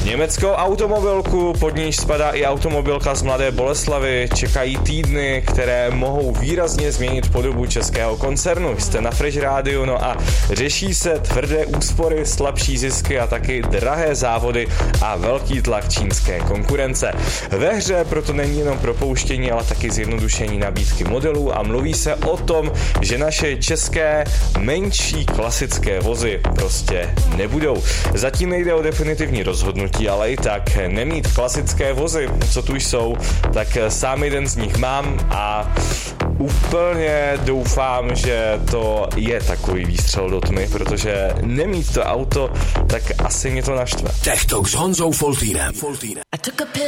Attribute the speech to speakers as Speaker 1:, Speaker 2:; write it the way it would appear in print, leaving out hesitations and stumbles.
Speaker 1: Německou automobilku, pod níž spadá i automobilka z Mladé Boleslavi, čekají týdny, které mohou výrazně změnit podobu českého koncernu. Jste na Fresh Rádiu, no a řeší se tvrdé úspory, slabší zisky a taky drahé závody a velký tlak čínské konkurence. Ve hře proto není jenom propouštění, ale taky zjednodušení nabídky modelů a mluví se o tom, že naše české menší klasické vozy prostě nebudou. Zatím nejde o definitivní rozhodnutí, ale i tak nemít klasické vozy, co tu jsou, tak sám jeden z nich mám a úplně doufám, že to je takový výstřel do tmy, protože nemít to auto, tak asi mě to naštve.
Speaker 2: Tech Talk s Honzou Foltýnem.